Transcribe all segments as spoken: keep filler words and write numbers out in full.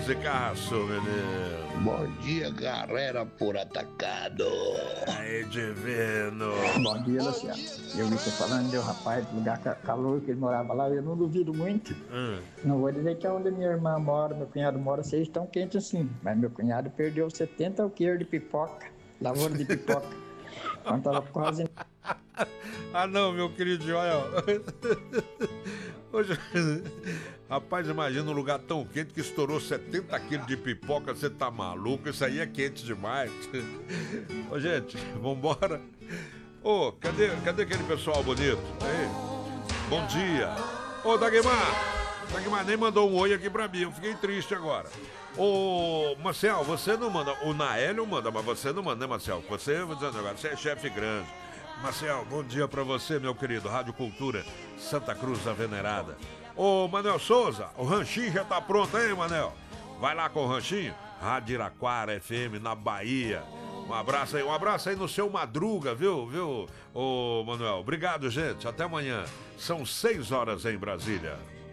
musicaço, menino. Bom dia, galera, por atacado. Aí, divino. Bom dia, Luciano. Eu vi você falando de um rapaz do lugar ca- calor que ele morava lá, eu não duvido muito. Hum. Não vou dizer que é onde minha irmã mora, meu cunhado mora, vocês estão quentes assim. Mas meu cunhado perdeu setenta quilos de pipoca, lavoura de pipoca. Quando tava quase. Ah, não, meu querido Joel. Hoje, rapaz, imagina um lugar tão quente que estourou setenta quilos de pipoca. Você tá maluco? Isso aí é quente demais. Ô, gente, vambora. Ô, cadê, cadê aquele pessoal bonito? Ei, bom dia. Ô, Dagmar. Dagmar nem mandou um oi aqui pra mim. Eu fiquei triste agora. Ô, Marcel, você não manda. O Naélio manda, mas você não manda, né, Marcel? Você, vou dizer um negócio, você é chefe grande. Marcel, bom dia pra você, meu querido. Rádio Cultura, Santa Cruz da Venerada. Ô, Manel Souza, o ranchinho já tá pronto aí, Manel? Vai lá com o ranchinho. Rádio Iraquara F M, na Bahia. Um abraço aí, um abraço aí no seu Madruga, viu, viu, ô, Manuel? Obrigado, gente. Até amanhã. São seis horas em Brasília.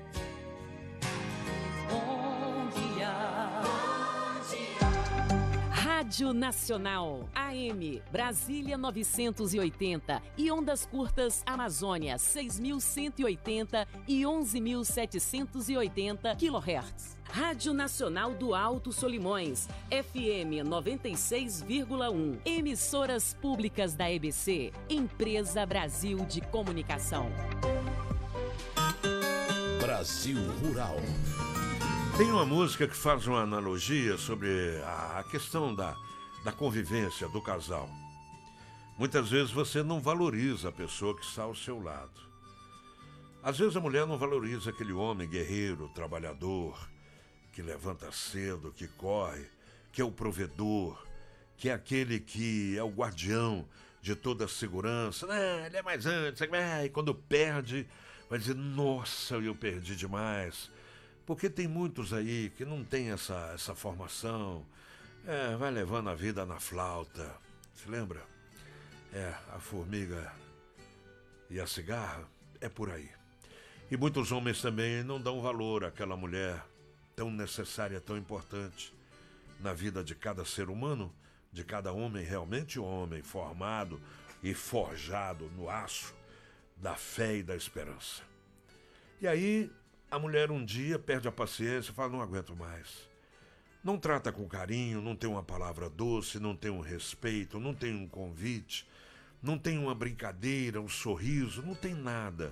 Rádio Nacional, A M, Brasília novecentos e oitenta e ondas curtas Amazônia seis mil cento e oitenta e onze mil setecentos e oitenta quilohertz. Rádio Nacional do Alto Solimões, F M noventa e seis vírgula um. Emissoras públicas da E B C, Empresa Brasil de Comunicação. Brasil Rural. Tem uma música que faz uma analogia sobre a questão da, da convivência do casal. Muitas vezes você não valoriza a pessoa que está ao seu lado. Às vezes a mulher não valoriza aquele homem guerreiro, trabalhador, que levanta cedo, que corre, que é o provedor, que é aquele que é o guardião de toda a segurança. Ah, ele é mais antes, e quando perde, vai dizer, nossa, eu perdi demais. Porque tem muitos aí que não tem essa, essa formação, é, vai levando a vida na flauta. Se lembra? É, a formiga e a cigarra, é por aí. E muitos homens também não dão valor àquela mulher tão necessária, tão importante na vida de cada ser humano, de cada homem, realmente homem, formado e forjado no aço da fé e da esperança. E aí a mulher um dia perde a paciência e fala, não aguento mais. Não trata com carinho, não tem uma palavra doce, não tem um respeito, não tem um convite, não tem uma brincadeira, um sorriso, não tem nada.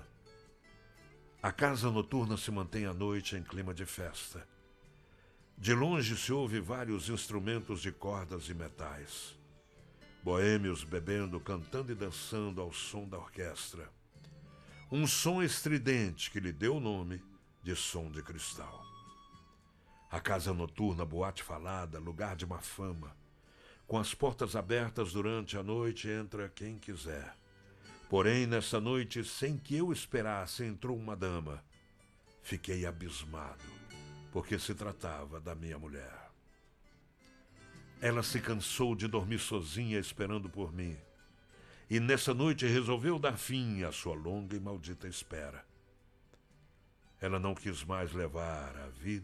A casa noturna se mantém à noite em clima de festa. De longe se ouve vários instrumentos de cordas e metais. Boêmios bebendo, cantando e dançando ao som da orquestra. Um som estridente que lhe deu o nome de som de cristal. A casa noturna, boate falada, lugar de má fama. Com as portas abertas durante a noite, entra quem quiser. Porém, nessa noite, sem que eu esperasse, entrou uma dama. Fiquei abismado, porque se tratava da minha mulher. Ela se cansou de dormir sozinha esperando por mim. E nessa noite resolveu dar fim à sua longa e maldita espera. Ela não quis mais levar a vida